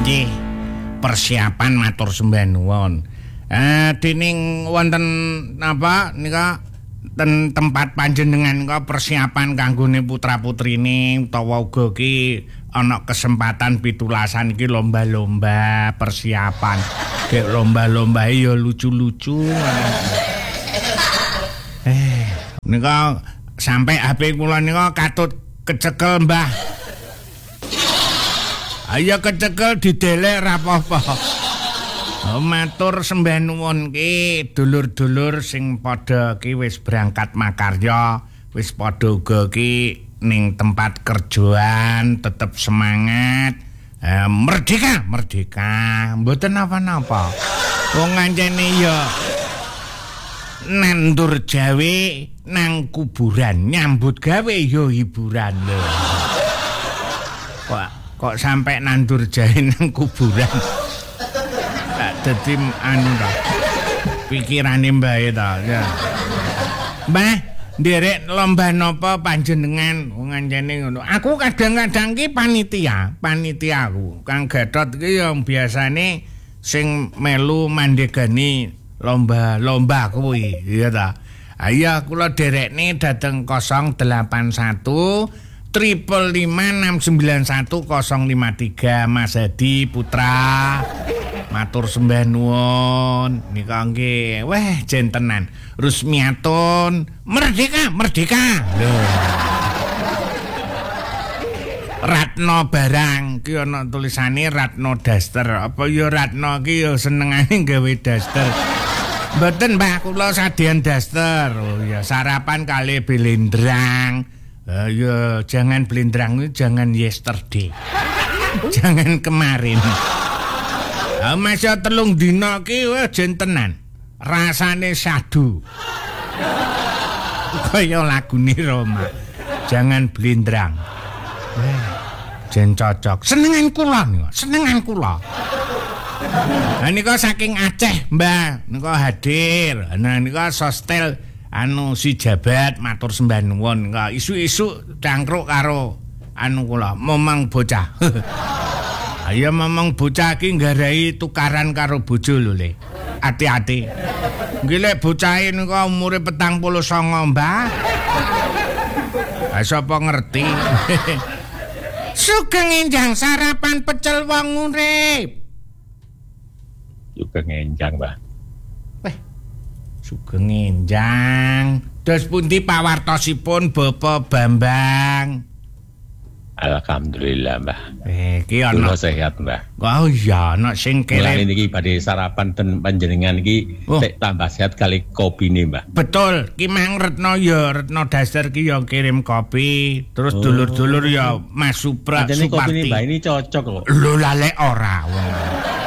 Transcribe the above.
Nggih. Persiapan matur sembah nuwun. Dening wonten napa nika ten tempat panjenengan kok persiapan kanggone putra-putrine utawa uga ki ana kesempatan pitulasan iki lomba-lomba persiapan. Dek lomba-lomba ya lucu-lucu. Nika sampai HP kula nika katut kecekel, Mbah. Ayo kecekel didelek ra apa-apa. Matur sembah nuwun ki dulur-dulur sing padha ki wis berangkat makarya, wis padha uga ki ning tempat kerjaan tetep semangat. Merdeka, mboten apa-apa. Wong ngancene ya nandur jawe nang kuburan, nyambut gawe ya hiburan lho. Kok sampai nandur jahe nang kuburan. Tak dadi anu ta. Pikirane mbae ta. Ya. Mbah, nderek lomba napa panjenengan wong ngancene ngono. Aku kadang-kadang ki panitia aku. Kang Gatot ki ya biasane sing melu mandegani lomba kuwi, iya ta. Ayo kula derekne dateng 081 555691053 Mas Hadi Putra. Matur sembah nuwun. Nika nggih, weh jentenan. Rusmiatun, merdeka. Lho. Ratno barang ki ana tulisane Ratno Daster. Apa ya Ratno ki ya senengane gawe daster. Mboten Mbah, kula sadean daster. Oh ya sarapan kali belendrang. Ya jangan belendrang, jangan yesterday. Jangan kemarin. Masa 3 dina ki jentenan. Rasane sadu. Kaya lagune Roma. Jangan belendrang. Jen cocok. Senengan kula. Nah nika saking Aceh, Mbah. Nika hadir. Nah nika sostel si jabat matur sembah nuwun. Isu-isu cangkruk karo kula momang bocah. Ayo momang bocah iki nggarai tukaran karo bojo lho Le. Hati-hati. Nggih lek bocahe nika umure 49, Mbah. Sapa ngerti. Sugeng enjang sarapan pecel wong urip. Sugeng enjang, Mbah. Sugeng enjang. Dos pundi pawartosipun Bapak Bambang? Alhamdulillah, Mbah. Ki ana sehat, Mbah. Oh iya, ana sing kirim niki badhe sarapan ten panjenengan iki sik tambah sehat kali kopine, Mbah. Betul, ki Mang Retno ya, Retno Daster ki ya kirim kopi, terus dulur-dulur ya Mas Supra Suparti. Kopine Mbah ini cocok kok. Lho lalek ora.